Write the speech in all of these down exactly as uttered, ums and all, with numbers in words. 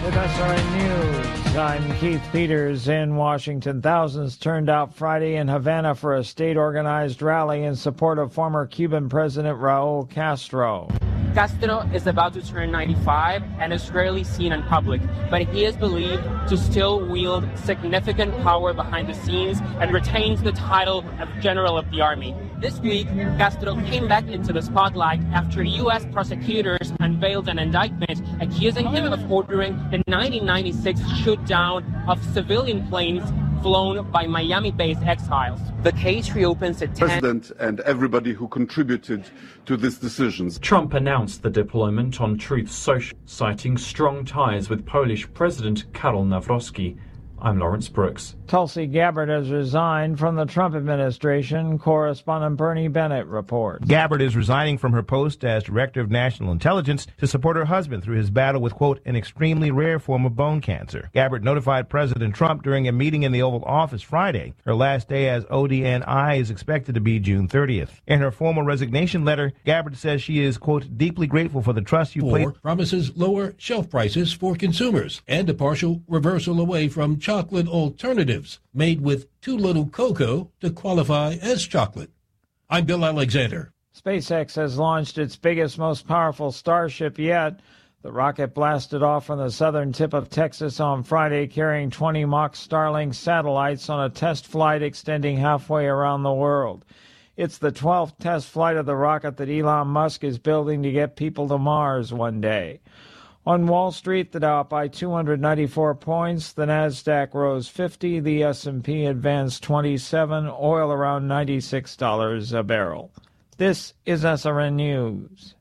With S R N News, I'm Keith Peters in Washington. Thousands turned out Friday in Havana for a state-organized rally in support of former Cuban President Raul Castro. Castro is about to turn ninety-five and is rarely seen in public, but he is believed to still wield significant power behind the scenes and retains the title of General of the Army. This week, Castro came back into the spotlight after U S prosecutors unveiled an indictment accusing him of ordering the nineteen ninety-six shoot-down of civilian planes flown by Miami-based exiles. The case reopens at ten. President and everybody who contributed to these decisions. Trump announced the deployment on Truth Social, citing strong ties with Polish President Karol Nawrocki. I'm Lawrence Brooks. Tulsi Gabbard has resigned from the Trump administration. Correspondent Bernie Bennett reports. Gabbard is resigning from her post as Director of National Intelligence to support her husband through his battle with, quote, an extremely rare form of bone cancer. Gabbard notified President Trump during a meeting in the Oval Office Friday. Her last day as O D N I is expected to be June thirtieth. In her formal resignation letter, Gabbard says she is, quote, deeply grateful for the trust you placed. Promises lower shelf prices for consumers and a partial reversal away from chocolate alternatives made with too little cocoa to qualify as chocolate. I'm Bill Alexander. SpaceX has launched its biggest, most powerful Starship yet. The rocket blasted off from the southern tip of Texas on Friday, carrying twenty mock Starlink satellites on a test flight extending halfway around the world. It's the twelfth test flight of the rocket that Elon Musk is building to get people to Mars one day. On Wall Street, the Dow up by two hundred ninety-four points, the Nasdaq rose fifty, the S and P advanced twenty-seven, oil around ninety-six dollars a barrel. This is S R N News.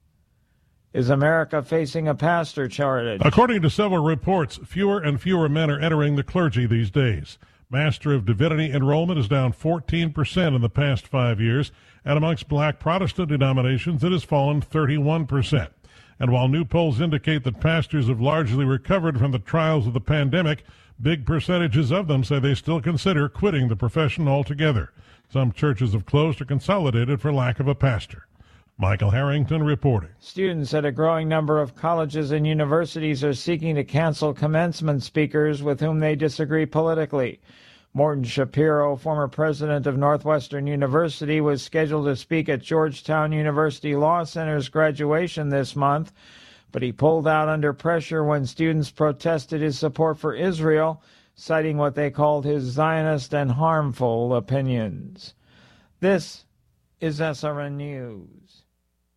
Is America facing a pastor shortage? According to several reports, fewer and fewer men are entering the clergy these days. Master of Divinity enrollment is down fourteen percent in the past five years, and amongst black Protestant denominations it has fallen thirty-one percent. And while new polls indicate that pastors have largely recovered from the trials of the pandemic, big percentages of them say they still consider quitting the profession altogether. Some churches have closed or consolidated for lack of a pastor. Michael Harrington reporting. Students at a growing number of colleges and universities are seeking to cancel commencement speakers with whom they disagree politically. Morton Shapiro, former president of Northwestern University, was scheduled to speak at Georgetown University Law Center's graduation this month, but he pulled out under pressure when students protested his support for Israel, citing what they called his Zionist and harmful opinions. This is S R N News.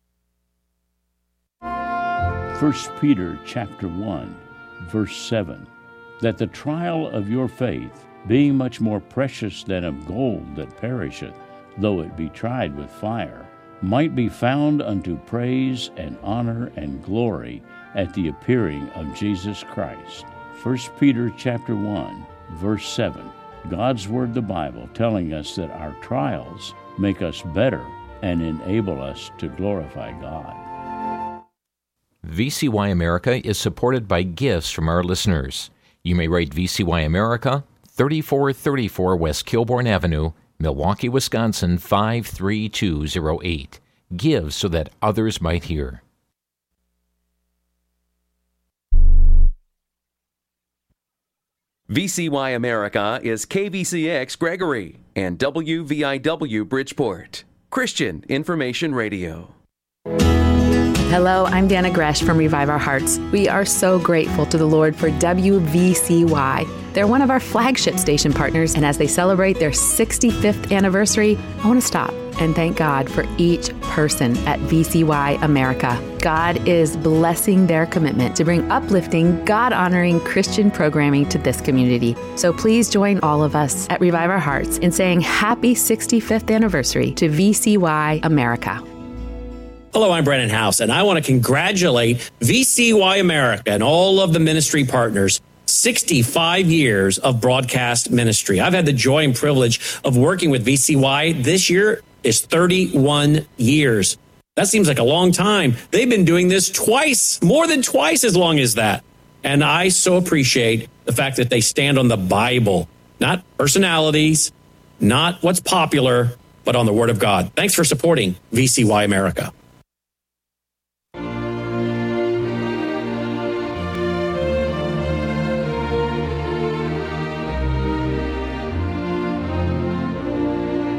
First Peter chapter one, verse seven, that the trial of your faith, being much more precious than of gold that perisheth, though it be tried with fire, might be found unto praise and honor and glory at the appearing of Jesus Christ. First Peter chapter one, verse seven. God's Word, the Bible, telling us that our trials make us better and enable us to glorify God. V C Y America is supported by gifts from our listeners. You may write V C Y America, thirty-four thirty-four West Kilbourne Avenue, Milwaukee, Wisconsin, five three two zero eight. Give so that others might hear. V C Y America is K V C X Gregory and W V I W Bridgeport. Christian Information Radio. Hello, I'm Dana Gresh from Revive Our Hearts. We are so grateful to the Lord for W V C Y. They're one of our flagship station partners, and as they celebrate their sixty-fifth anniversary, I want to stop and thank God for each person at V C Y America. God is blessing their commitment to bring uplifting, God-honoring Christian programming to this community. So please join all of us at Revive Our Hearts in saying happy sixty-fifth anniversary to V C Y America. Hello, I'm Brennan House, and I want to congratulate V C Y America and all of the ministry partners. sixty-five years of broadcast ministry. I've had the joy and privilege of working with V C Y. This year is thirty-one years. That seems like a long time. They've been doing this twice, more than twice as long as that. And I so appreciate the fact that they stand on the Bible, not personalities, not what's popular, but on the Word of God. Thanks for supporting V C Y America.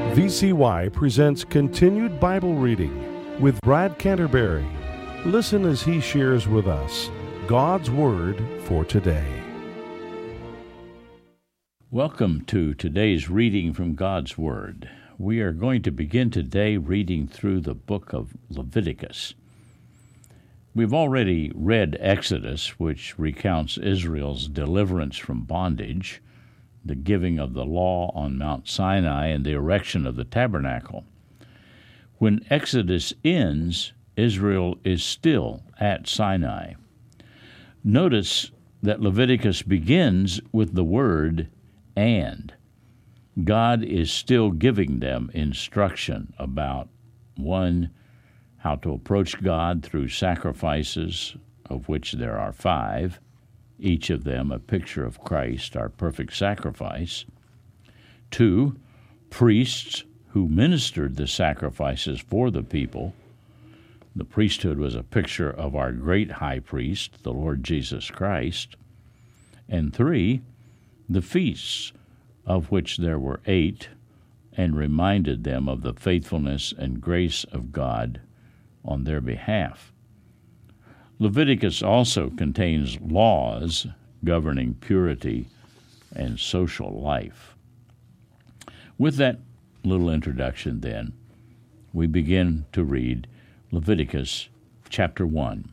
V C Y presents Continued Bible Reading with Brad Canterbury. Listen as he shares with us God's Word for today. Welcome to today's reading from God's Word. We are going to begin today reading through the book of Leviticus. We've already read Exodus, which recounts Israel's deliverance from bondage, the giving of the law on Mount Sinai, and the erection of the tabernacle. When Exodus ends, Israel is still at Sinai. Notice that Leviticus begins with the word "and." God is still giving them instruction about, one, how to approach God through sacrifices, of which there are five, each of them a picture of Christ, our perfect sacrifice. Two, priests who ministered the sacrifices for the people. The priesthood was a picture of our great high priest, the Lord Jesus Christ. And three, the feasts, of which there were eight, and reminded them of the faithfulness and grace of God on their behalf. Leviticus also contains laws governing purity and social life. With that little introduction, then, we begin to read Leviticus chapter one.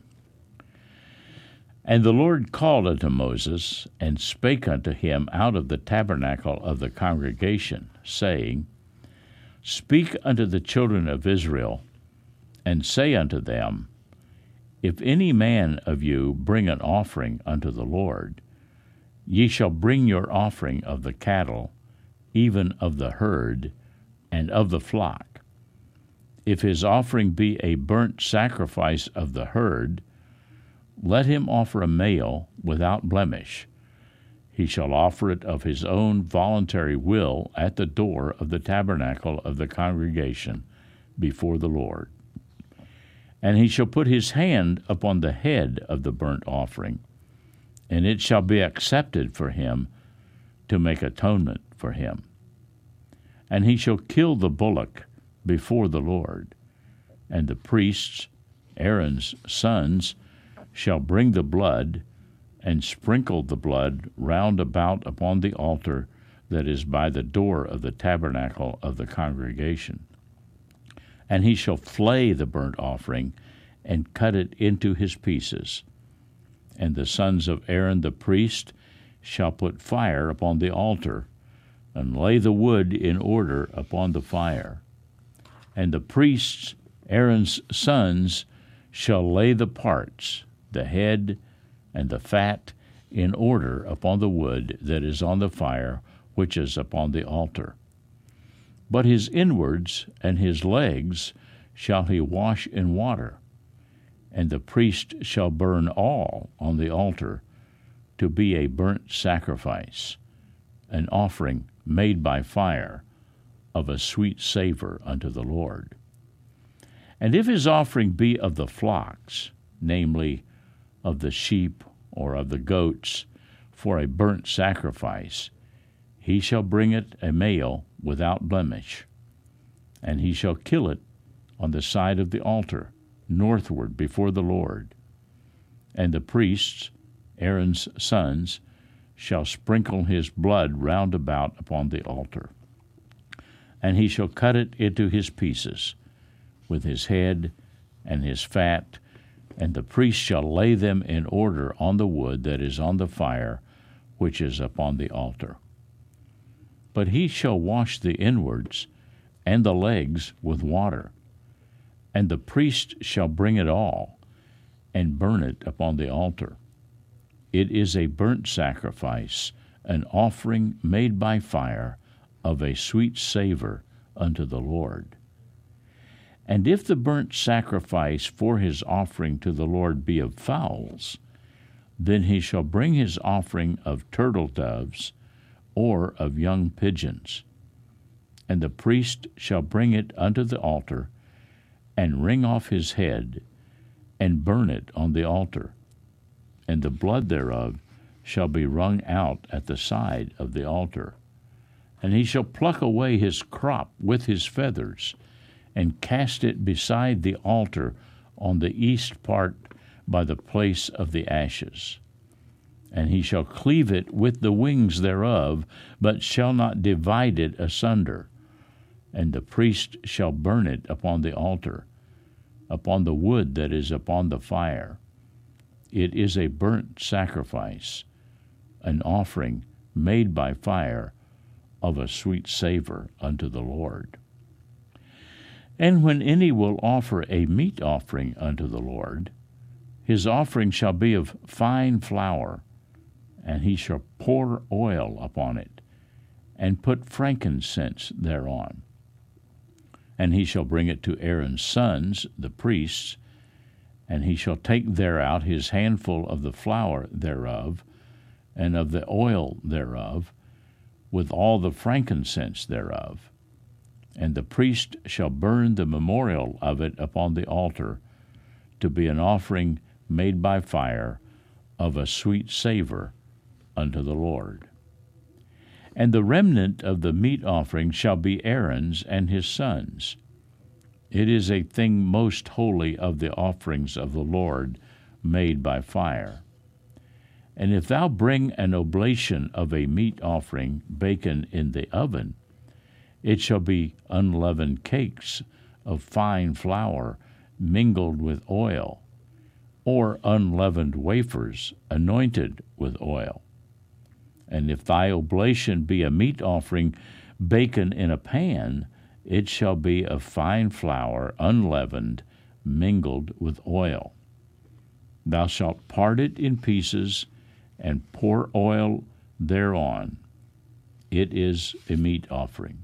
And the Lord called unto Moses, and spake unto him out of the tabernacle of the congregation, saying, Speak unto the children of Israel, and say unto them, If any man of you bring an offering unto the Lord, ye shall bring your offering of the cattle, even of the herd, and of the flock. If his offering be a burnt sacrifice of the herd, let him offer a male without blemish. He shall offer it of his own voluntary will at the door of the tabernacle of the congregation before the Lord. And he shall put his hand upon the head of the burnt offering, and it shall be accepted for him to make atonement for him. And he shall kill the bullock before the Lord, and the priests, Aaron's sons, shall bring the blood, and sprinkle the blood round about upon the altar that is by the door of the tabernacle of the congregation. And he shall flay the burnt offering, and cut it into his pieces. And the sons of Aaron the priest shall put fire upon the altar, and lay the wood in order upon the fire. And the priests, Aaron's sons, shall lay the parts, the head and the fat, in order upon the wood that is on the fire, which is upon the altar. But his inwards and his legs shall he wash in water, and the priest shall burn all on the altar to be a burnt sacrifice, an offering made by fire of a sweet savor unto the Lord. And if his offering be of the flocks, namely of the sheep or of the goats, for a burnt sacrifice, he shall bring it a male without blemish, and he shall kill it on the side of the altar, northward before the Lord. And the priests, Aaron's sons, shall sprinkle his blood round about upon the altar. And he shall cut it into his pieces, with his head and his fat, and the priest shall lay them in order on the wood that is on the fire, which is upon the altar. But he shall wash the inwards and the legs with water, and the priest shall bring it all, and burn it upon the altar. It is a burnt sacrifice, an offering made by fire, of a sweet savor unto the Lord. And if the burnt sacrifice for his offering to the Lord be of fowls, then he shall bring his offering of turtle doves or of young pigeons. And the priest shall bring it unto the altar, and wring off his head, and burn it on the altar. And the blood thereof shall be wrung out at the side of the altar. And he shall pluck away his crop with his feathers, and cast it beside the altar on the east part by the place of the ashes. And he shall cleave it with the wings thereof, but shall not divide it asunder. And the priest shall burn it upon the altar, upon the wood that is upon the fire. It is a burnt sacrifice, an offering made by fire, of a sweet savor unto the Lord. And when any will offer a meat offering unto the Lord, his offering shall be of fine flour, and he shall pour oil upon it, and put frankincense thereon. And he shall bring it to Aaron's sons, the priests, and he shall take thereout his handful of the flour thereof, and of the oil thereof, with all the frankincense thereof. And the priest shall burn the memorial of it upon the altar, to be an offering made by fire, of a sweet savor unto the Lord. And the remnant of the meat offering shall be Aaron's and his sons. It is a thing most holy of the offerings of the Lord, made by fire. And if thou bring an oblation of a meat offering baken in the oven, it shall be unleavened cakes of fine flour mingled with oil, or unleavened wafers anointed with oil. And if thy oblation be a meat offering baken in a pan, it shall be of fine flour unleavened, mingled with oil. Thou shalt part it in pieces, and pour oil thereon. It is a meat offering.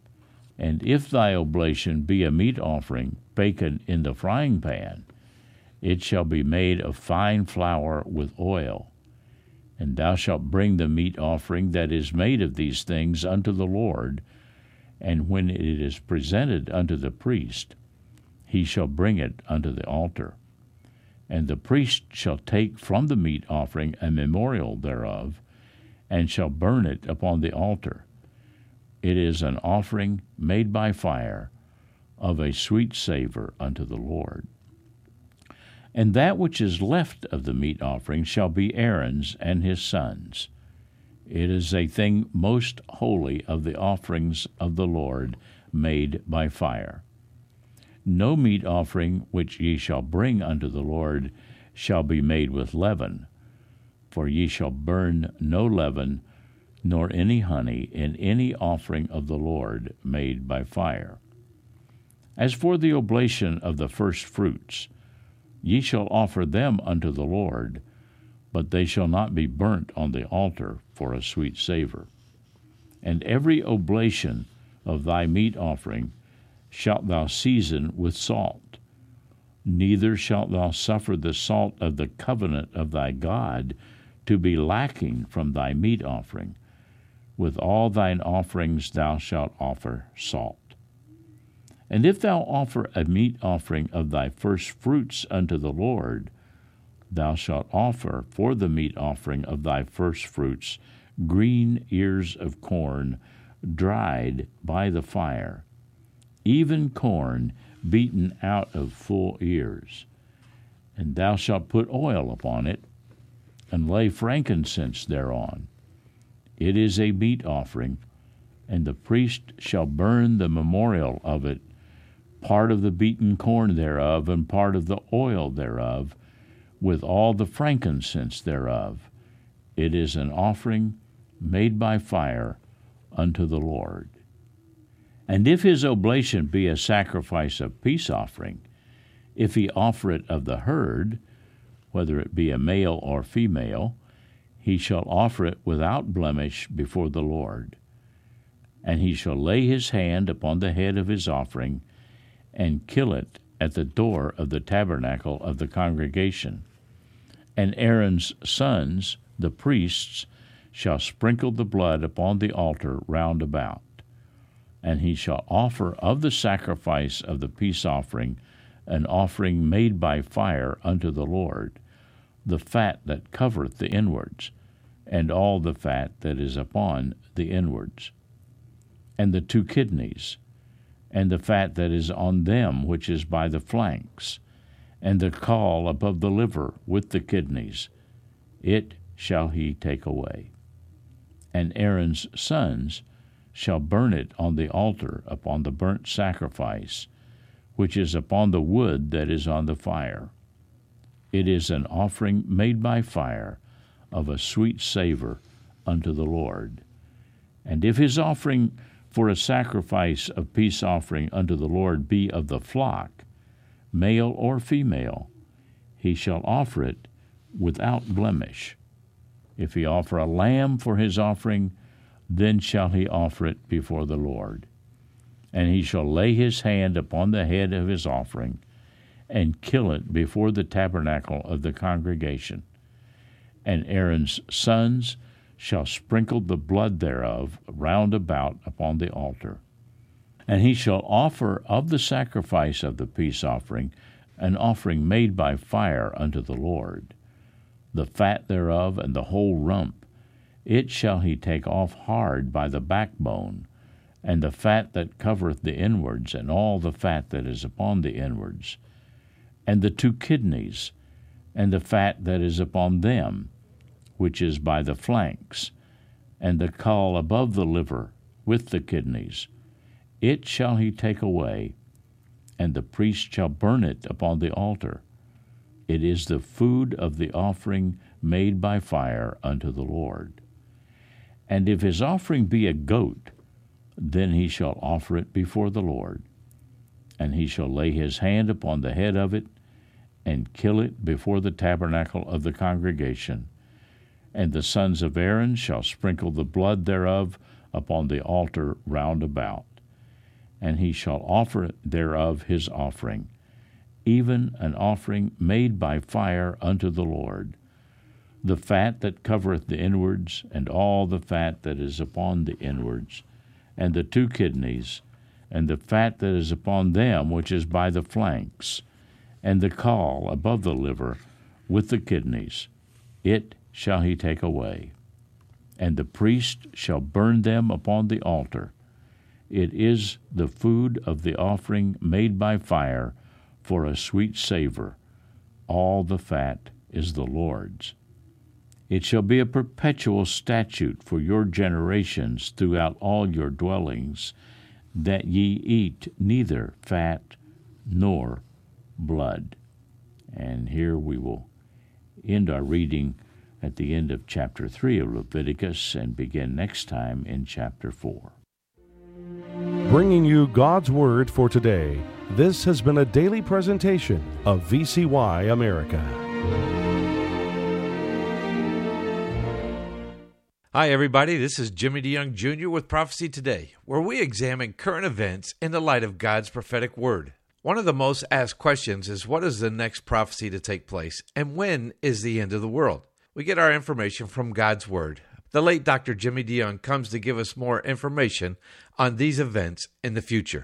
And if thy oblation be a meat offering baken in the frying pan, it shall be made of fine flour with oil. And thou shalt bring the meat offering that is made of these things unto the Lord, and when it is presented unto the priest, he shall bring it unto the altar. And the priest shall take from the meat offering a memorial thereof, and shall burn it upon the altar. It is an offering made by fire, of a sweet savor unto the Lord. And that which is left of the meat offering shall be Aaron's and his sons. It is a thing most holy of the offerings of the Lord, made by fire. No meat offering which ye shall bring unto the Lord shall be made with leaven, for ye shall burn no leaven, nor any honey in any offering of the Lord made by fire. As for the oblation of the first fruits, ye shall offer them unto the Lord, but they shall not be burnt on the altar for a sweet savor. And every oblation of thy meat offering shalt thou season with salt. Neither shalt thou suffer the salt of the covenant of thy God to be lacking from thy meat offering. With all thine offerings thou shalt offer salt. And if thou offer a meat offering of thy first fruits unto the Lord, thou shalt offer for the meat offering of thy first fruits green ears of corn, dried by the fire, even corn beaten out of full ears. And thou shalt put oil upon it, and lay frankincense thereon. It is a meat offering, and the priest shall burn the memorial of it, part of the beaten corn thereof, and part of the oil thereof, with all the frankincense thereof. It is an offering made by fire unto the Lord. And if his oblation be a sacrifice of peace offering, if he offer it of the herd, whether it be a male or female, he shall offer it without blemish before the Lord. And he shall lay his hand upon the head of his offering, and kill it at the door of the tabernacle of the congregation. And Aaron's sons, the priests, shall sprinkle the blood upon the altar round about. And he shall offer of the sacrifice of the peace offering an offering made by fire unto the Lord, the fat that covereth the inwards, and all the fat that is upon the inwards. and the two kidneys, and the fat that is on them which is by the flanks, and the caul above the liver with the kidneys, it shall he take away. And Aaron's sons shall burn it on the altar upon the burnt sacrifice, which is upon the wood that is on the fire. It is an offering made by fire of a sweet savor unto the Lord. And if his offering for a sacrifice of peace offering unto the Lord be of the flock, male or female, he shall offer it without blemish. If he offer a lamb for his offering, then shall he offer it before the Lord. And he shall lay his hand upon the head of his offering, and kill it before the tabernacle of the congregation. And Aaron's sons shall sprinkle the blood thereof round about upon the altar. And he shall offer of the sacrifice of the peace offering an offering made by fire unto the Lord. The fat thereof and the whole rump, it shall he take off hard by the backbone, and the fat that covereth the inwards, and all the fat that is upon the inwards, and the two kidneys, and the fat that is upon them, which is by the flanks, and the caul above the liver with the kidneys, it shall he take away, and the priest shall burn it upon the altar. It is the food of the offering made by fire unto the Lord. And if his offering be a goat, then he shall offer it before the Lord. And he shall lay his hand upon the head of it, and kill it before the tabernacle of the congregation. And the sons of Aaron shall sprinkle the blood thereof upon the altar round about. And he shall offer thereof his offering, even an offering made by fire unto the Lord. The fat that covereth the inwards, and all the fat that is upon the inwards, and the two kidneys, and the fat that is upon them which is by the flanks, and the caul above the liver with the kidneys, it shall he take away. And the priest shall burn them upon the altar. It is the food of the offering made by fire for a sweet savor. All the fat is the Lord's. It shall be a perpetual statute for your generations throughout all your dwellings, that ye eat neither fat nor blood. And here we will end our reading at the end of chapter three of Leviticus and begin next time in chapter four. Bringing you God's Word for today, this has been a daily presentation of V C Y America. Hi, everybody. This is Jimmy DeYoung Junior with Prophecy Today, where we examine current events in the light of God's prophetic word. One of the most asked questions is, what is the next prophecy to take place, and when is the end of the world? We get our information from God's word. The late Doctor Jimmy DeYoung comes to give us more information on these events in the future.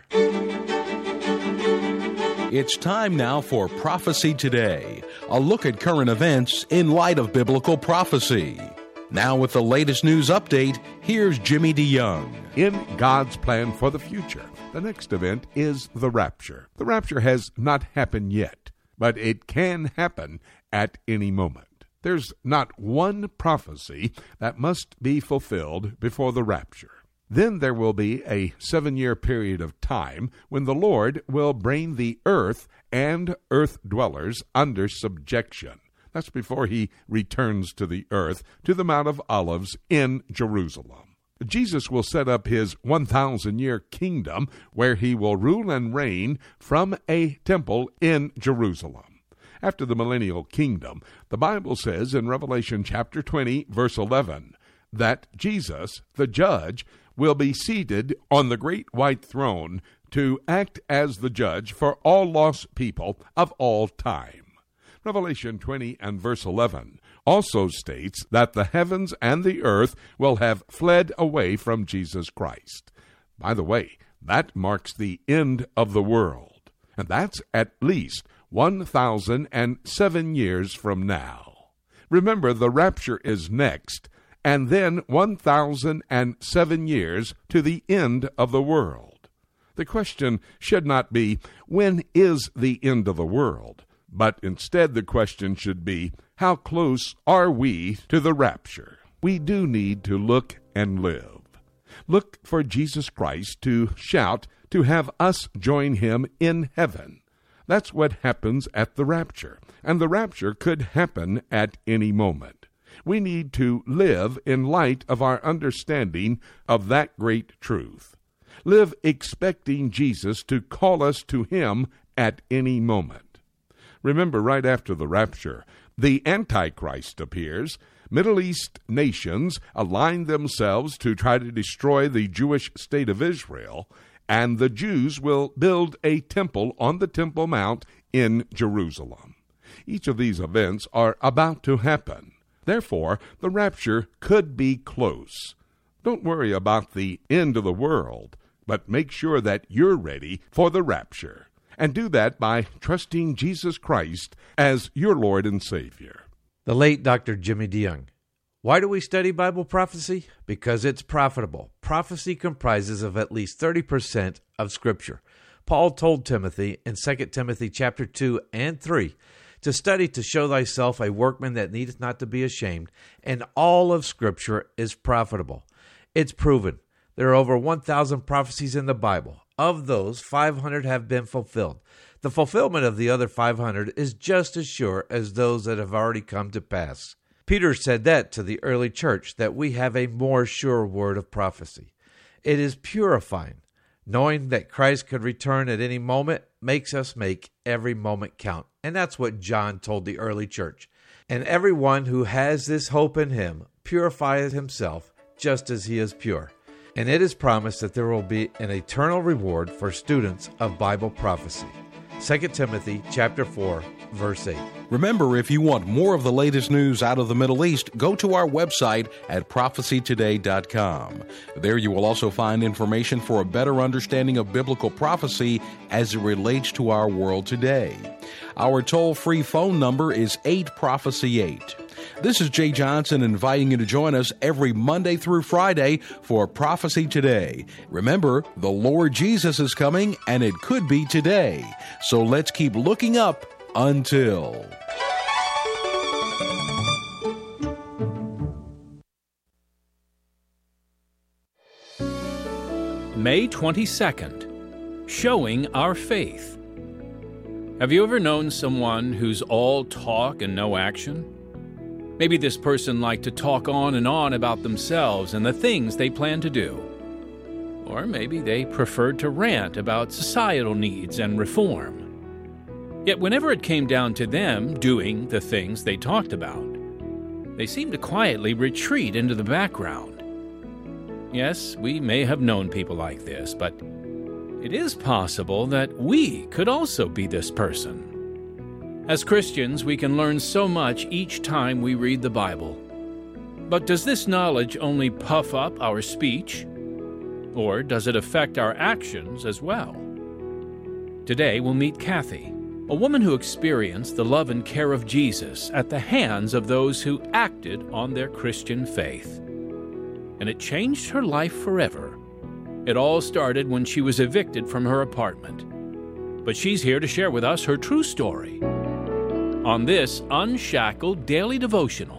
It's time now for Prophecy Today, a look at current events in light of biblical prophecy. Now with the latest news update, here's Jimmy DeYoung. In God's plan for the future, the next event is the rapture. The rapture has not happened yet, but it can happen at any moment. There's not one prophecy that must be fulfilled before the rapture. Then there will be a seven-year period of time when the Lord will bring the earth and earth dwellers under subjection. That's before he returns to the earth, to the Mount of Olives in Jerusalem. Jesus will set up his one thousand year kingdom where he will rule and reign from a temple in Jerusalem. After the millennial kingdom, the Bible says in Revelation chapter twenty, verse eleven, that Jesus, the judge, will be seated on the great white throne to act as the judge for all lost people of all time. Revelation twenty and verse eleven also states that the heavens and the earth will have fled away from Jesus Christ. By the way, that marks the end of the world, and that's at least one thousand seven years from now. Remember, the rapture is next, and then one thousand seven years to the end of the world. The question should not be, when is the end of the world? But instead the question should be, how close are we to the rapture? We do need to look and live. Look for Jesus Christ to shout to have us join him in heaven. That's what happens at the rapture, and the rapture could happen at any moment. We need to live in light of our understanding of that great truth. Live expecting Jesus to call us to him at any moment. Remember, right after the rapture, the Antichrist appears. Middle East nations align themselves to try to destroy the Jewish state of Israel, and the Jews will build a temple on the Temple Mount in Jerusalem. Each of these events are about to happen. Therefore, the rapture could be close. Don't worry about the end of the world, but make sure that you're ready for the rapture. And do that by trusting Jesus Christ as your Lord and Savior. The late Doctor Jimmy DeYoung. Why do we study Bible prophecy? Because it's profitable. Prophecy comprises of at least thirty percent of Scripture. Paul told Timothy in Second Timothy chapter two and three, to study to show thyself a workman that needeth not to be ashamed, and all of Scripture is profitable. It's proven. There are over one thousand prophecies in the Bible. Of those, five hundred have been fulfilled. The fulfillment of the other five hundred is just as sure as those that have already come to pass. Peter said that to the early church, that we have a more sure word of prophecy. It is purifying. Knowing that Christ could return at any moment makes us make every moment count. And that's what John told the early church. And everyone who has this hope in him purifieth himself just as he is pure. And it is promised that there will be an eternal reward for students of Bible prophecy. Second Timothy chapter four, verse eight. Remember, if you want more of the latest news out of the Middle East, go to our website at prophecy today dot com. There you will also find information for a better understanding of biblical prophecy as it relates to our world today. Our toll-free phone number is eight prophecy eight. This is Jay Johnson inviting you to join us every Monday through Friday for Prophecy Today. Remember, the Lord Jesus is coming, and it could be today. So let's keep looking up until... May twenty-second, Showing Our Faith. Have you ever known someone who's all talk and no action? Maybe this person liked to talk on and on about themselves and the things they plan to do. Or maybe they preferred to rant about societal needs and reform. Yet whenever it came down to them doing the things they talked about, they seemed to quietly retreat into the background. Yes, we may have known people like this, but it is possible that we could also be this person. As Christians, we can learn so much each time we read the Bible. But does this knowledge only puff up our speech? Or does it affect our actions as well? Today we'll meet Kathy, a woman who experienced the love and care of Jesus at the hands of those who acted on their Christian faith. And it changed her life forever. It all started when she was evicted from her apartment. But she's here to share with us her true story on this Unshackled Daily Devotional.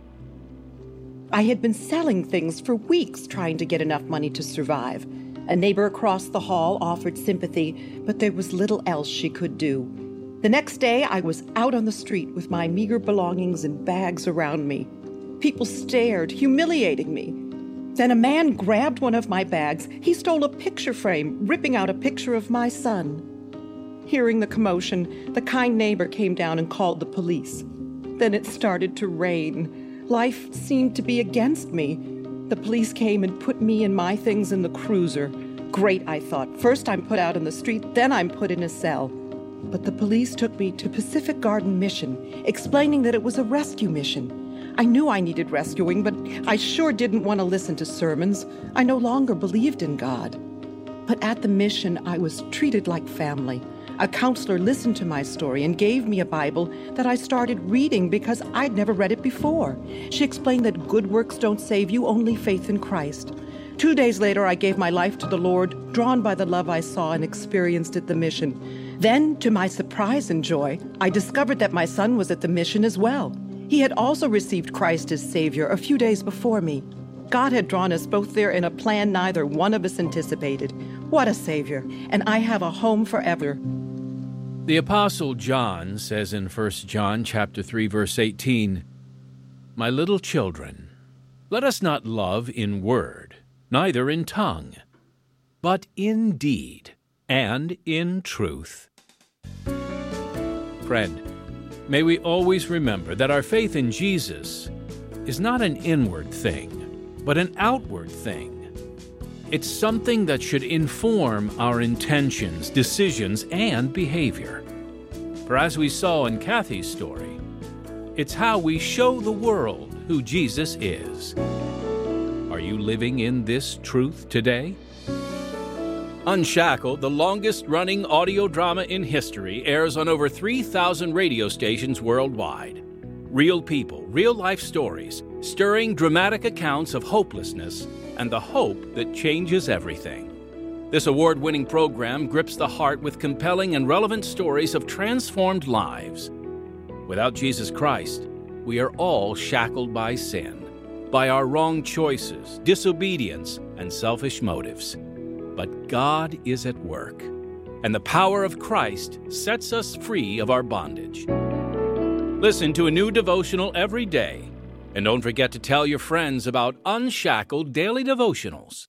I had been selling things for weeks trying to get enough money to survive. A neighbor across the hall offered sympathy, but there was little else she could do. The next day, I was out on the street with my meager belongings and bags around me. People stared, humiliating me. Then a man grabbed one of my bags. He stole a picture frame, ripping out a picture of my son. Hearing the commotion, the kind neighbor came down and called the police. Then it started to rain. Life seemed to be against me. The police came and put me and my things in the cruiser. Great, I thought. First I'm put out in the street, then I'm put in a cell. But the police took me to Pacific Garden Mission, explaining that it was a rescue mission. I knew I needed rescuing, but I sure didn't want to listen to sermons. I no longer believed in God. But at the mission, I was treated like family. A counselor listened to my story and gave me a Bible that I started reading because I'd never read it before. She explained that good works don't save you, only faith in Christ. Two days later, I gave my life to the Lord, drawn by the love I saw and experienced at the mission. Then, to my surprise and joy, I discovered that my son was at the mission as well. He had also received Christ as Savior a few days before me. God had drawn us both there in a plan neither one of us anticipated. What a Savior, and I have a home forever. The Apostle John says in First John chapter three, verse eighteen, "My little children, let us not love in word, neither in tongue, but in deed and in truth." Friend, may we always remember that our faith in Jesus is not an inward thing, but an outward thing. It's something that should inform our intentions, decisions, and behavior. For as we saw in Kathy's story, it's how we show the world who Jesus is. Are you living in this truth today? Unshackled, the longest-running audio drama in history, airs on over three thousand radio stations worldwide. Real people, real-life stories, stirring dramatic accounts of hopelessness and the hope that changes everything. This award-winning program grips the heart with compelling and relevant stories of transformed lives. Without Jesus Christ, we are all shackled by sin, by our wrong choices, disobedience, and selfish motives. But God is at work, and the power of Christ sets us free of our bondage. Listen to a new devotional every day, and don't forget to tell your friends about Unshackled Daily Devotionals.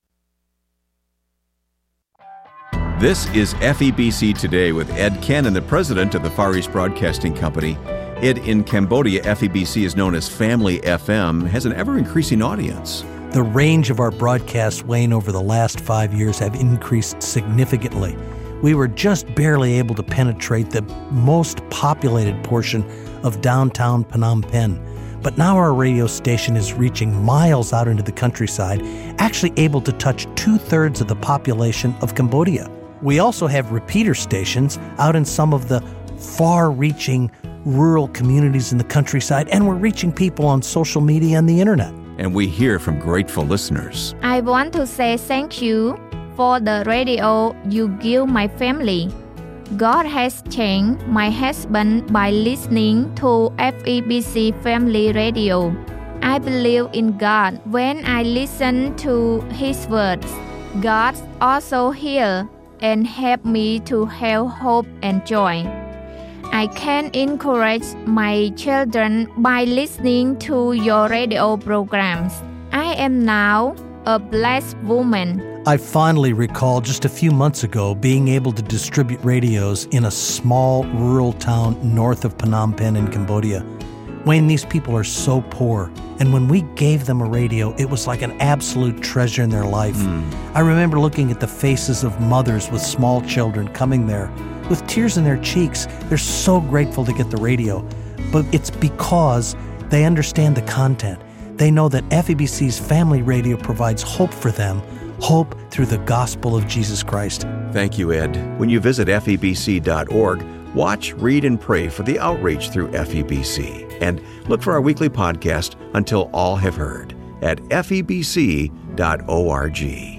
This is F E B C Today with Ed Cannon, the president of the Far East Broadcasting Company. Ed, in Cambodia, F E B C is known as Family F M, has an ever-increasing audience. The range of our broadcasts, Wayne, over the last five years have increased significantly. We were just barely able to penetrate the most populated portion of downtown Phnom Penh. But now our radio station is reaching miles out into the countryside, actually able to touch two-thirds of the population of Cambodia. We also have repeater stations out in some of the far-reaching rural communities in the countryside, and we're reaching people on social media and the internet. And we hear from grateful listeners. I want to say thank you for the radio you give my family. God has changed my husband by listening to F E B C Family Radio. I believe in God when I listen to His words. God also heals and helps me to have hope and joy. I can encourage my children by listening to your radio programs. I am now a blessed woman. I fondly recall just a few months ago being able to distribute radios in a small rural town north of Phnom Penh in Cambodia. Wayne, these people are so poor, and when we gave them a radio, it was like an absolute treasure in their life. Mm. I remember looking at the faces of mothers with small children coming there with tears in their cheeks. They're so grateful to get the radio, but it's because they understand the content. They know that F E B C's Family Radio provides hope for them, hope through the gospel of Jesus Christ. Thank you, Ed. When you visit F E B C dot org, watch, read, and pray for the outreach through F E B C. And look for our weekly podcast, Until All Have Heard, at F E B C dot org.